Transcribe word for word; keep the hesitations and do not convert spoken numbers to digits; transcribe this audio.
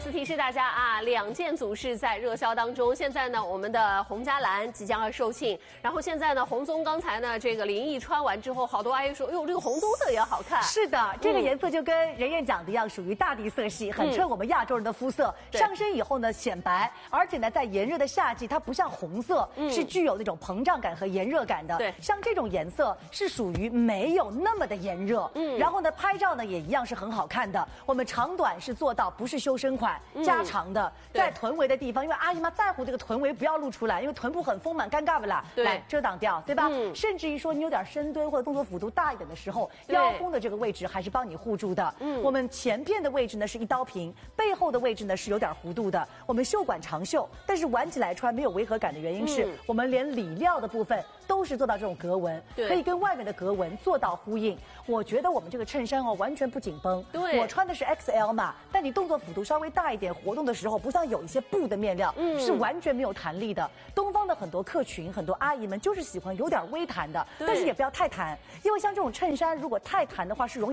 次提示大家啊，两件组是在热销当中。现在呢，我们的红加蓝即将要售罄，然后现在呢，红棕刚才呢，这个林毅穿完之后，好多阿姨说，哎呦，这个红棕色也好看。 是的，这个颜色就跟任燕讲的一样，属于大地色系，很衬我们亚洲人的肤色。 嗯、 上身以后呢，显白，而且呢，在炎热的夏季，它不像红色，嗯、是具有那种膨胀感和炎热感的。 对， 像这种颜色是属于没有那么的炎热。嗯，然后呢，拍照呢也一样是很好看的。我们长短是做到不是修身款。嗯、加长的，在臀围的地方，因为阿姨妈在乎这个臀围不要露出来，因为臀部很丰满，尴尬不啦？来遮挡掉，对吧？嗯、甚至于说你有点深蹲或者动作幅度大一点的时候，腰弓的这个位置还是帮你护住的。嗯，我们前片的位置呢是一刀平，背后的位置呢是有点弧度的。我们袖管长袖，但是挽起来穿没有违和感的原因是、嗯、我们连里料的部分都是做到这种格纹，可以跟外面的格纹做到呼应。我觉得我们这个衬衫哦完全不紧绷， 对， 我穿的是 X L 嘛，但你动作幅度稍微大一点，活动的时候不像有一些布的面料，嗯，是完全没有弹力的。东方的很多客群，很多阿姨们就是喜欢有点微弹的，但是也不要太弹，因为像这种衬衫如果太弹的话是容易。